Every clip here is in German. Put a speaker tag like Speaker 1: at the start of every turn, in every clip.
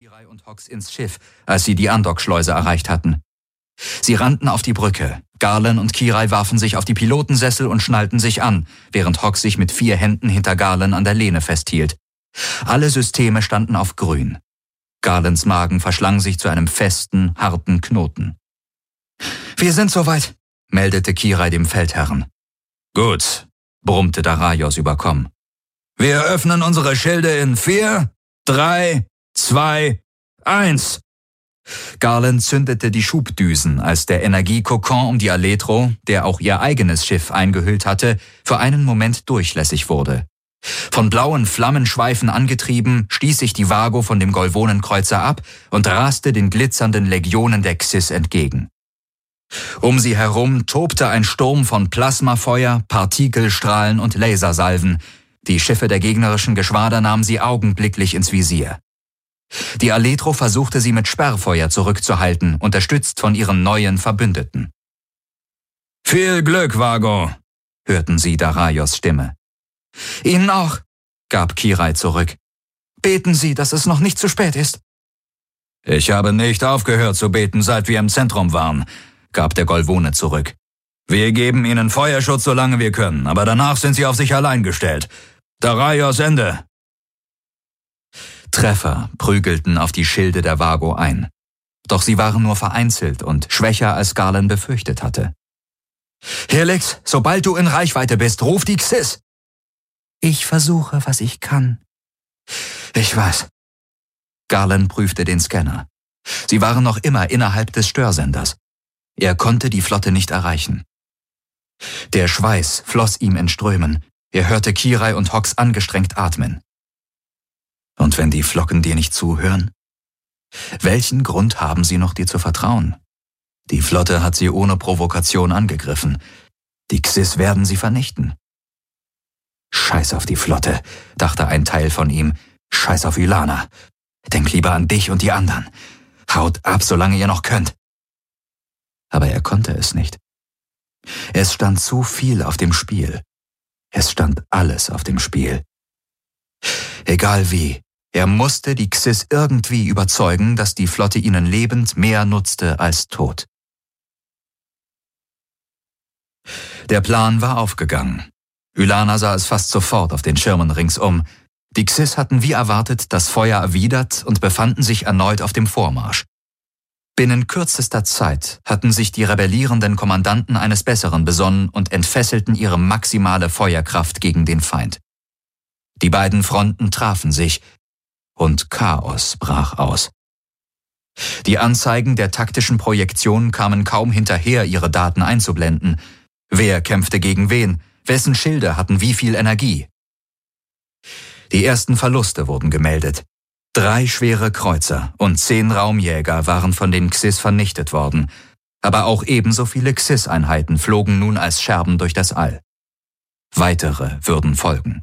Speaker 1: Kirai und Hox ins Schiff, als sie die Andockschleuse erreicht hatten. Sie rannten auf die Brücke. Garland und Kirai warfen sich auf die Pilotensessel und schnallten sich an, während Hox sich mit 4 Händen hinter Garland an der Lehne festhielt. Alle Systeme standen auf grün. Garlands Magen verschlang sich zu einem festen, harten Knoten. »Wir sind soweit«, meldete Kirai dem Feldherrn. »Gut«, brummte Daraios überkommen. »Wir öffnen unsere Schilde in 4, 3, 2, 1. Garland zündete die Schubdüsen, als der Energiekokon um die Aletro, der auch ihr eigenes Schiff eingehüllt hatte, für einen Moment durchlässig wurde. Von blauen Flammenschweifen angetrieben, stieß sich die Vago von dem Golvonenkreuzer ab und raste den glitzernden Legionen der Xys entgegen. Um sie herum tobte ein Sturm von Plasmafeuer, Partikelstrahlen und Lasersalven. Die Schiffe der gegnerischen Geschwader nahmen sie augenblicklich ins Visier. Die Aletro versuchte sie mit Sperrfeuer zurückzuhalten, unterstützt von ihren neuen Verbündeten. »Viel Glück, Vago«, hörten sie Daraios Stimme. »Ihnen auch«, gab Kirai zurück. »Beten Sie, dass es noch nicht zu spät ist.« »Ich habe nicht aufgehört zu beten, seit wir im Zentrum waren«, gab der Golvone zurück. »Wir geben ihnen Feuerschutz, solange wir können, aber danach sind sie auf sich allein gestellt. Daraios Ende.« Treffer prügelten auf die Schilde der Vago ein. Doch sie waren nur vereinzelt und schwächer, als Garland befürchtet hatte. »Helix, sobald du in Reichweite bist, ruf die Xys!« »Ich versuche, was ich kann.« »Ich weiß.« Garland prüfte den Scanner. Sie waren noch immer innerhalb des Störsenders. Er konnte die Flotte nicht erreichen. Der Schweiß floss ihm in Strömen. Er hörte Kirai und Hox angestrengt atmen. Und wenn die Flocken dir nicht zuhören? Welchen Grund haben sie noch, dir zu vertrauen? Die Flotte hat sie ohne Provokation angegriffen. Die Xys werden sie vernichten. Scheiß auf die Flotte, dachte ein Teil von ihm. Scheiß auf Ylana. Denk lieber an dich und die anderen. Haut ab, solange ihr noch könnt. Aber er konnte es nicht. Es stand zu viel auf dem Spiel. Es stand alles auf dem Spiel. Egal wie, er musste die Xys irgendwie überzeugen, dass die Flotte ihnen lebend mehr nutzte als tot. Der Plan war aufgegangen. Ylana sah es fast sofort auf den Schirmen ringsum. Die Xys hatten wie erwartet das Feuer erwidert und befanden sich erneut auf dem Vormarsch. Binnen kürzester Zeit hatten sich die rebellierenden Kommandanten eines Besseren besonnen und entfesselten ihre maximale Feuerkraft gegen den Feind. Die beiden Fronten trafen sich und Chaos brach aus. Die Anzeigen der taktischen Projektion kamen kaum hinterher, ihre Daten einzublenden. Wer kämpfte gegen wen? Wessen Schilde hatten wie viel Energie? Die ersten Verluste wurden gemeldet. 3 schwere Kreuzer und 10 Raumjäger waren von den Xys vernichtet worden, aber auch ebenso viele Xys-Einheiten flogen nun als Scherben durch das All. Weitere würden folgen.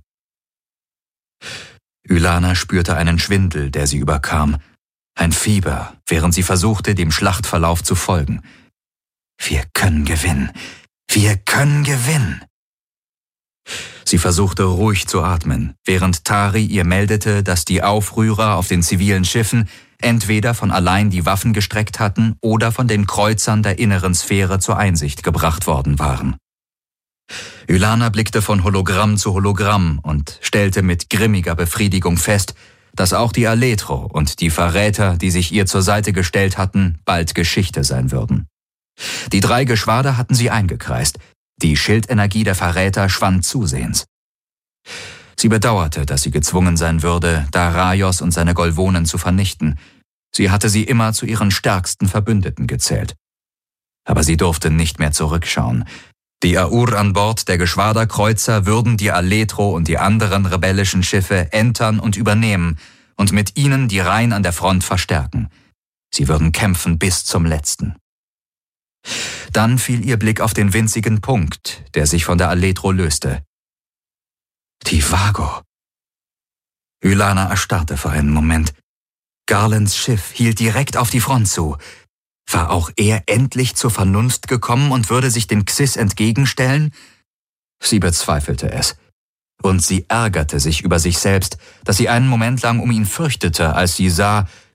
Speaker 1: Ylana spürte einen Schwindel, der sie überkam, ein Fieber, während sie versuchte, dem Schlachtverlauf zu folgen. Wir können gewinnen! Wir können gewinnen! Sie versuchte ruhig zu atmen, während Tari ihr meldete, dass die Aufrührer auf den zivilen Schiffen entweder von allein die Waffen gestreckt hatten oder von den Kreuzern der inneren Sphäre zur Einsicht gebracht worden waren. Ylana blickte von Hologramm zu Hologramm und stellte mit grimmiger Befriedigung fest, dass auch die Aletro und die Verräter, die sich ihr zur Seite gestellt hatten, bald Geschichte sein würden. Die 3 Geschwader hatten sie eingekreist. Die Schildenergie der Verräter schwand zusehends. Sie bedauerte, dass sie gezwungen sein würde, Daraios und seine Golvonen zu vernichten. Sie hatte sie immer zu ihren stärksten Verbündeten gezählt. Aber sie durfte nicht mehr zurückschauen. Die Aur an Bord der Geschwaderkreuzer würden die Aletro und die anderen rebellischen Schiffe entern und übernehmen und mit ihnen die Reihen an der Front verstärken. Sie würden kämpfen bis zum Letzten. Dann fiel ihr Blick auf den winzigen Punkt, der sich von der Aletro löste. Die Vago. Ylana erstarrte für einen Moment. Garlands Schiff hielt direkt auf die Front zu. War auch er endlich zur Vernunft gekommen und würde sich den Xys entgegenstellen? Sie bezweifelte es. Und sie ärgerte sich über sich selbst, dass sie einen Moment lang um ihn fürchtete, als sie sah,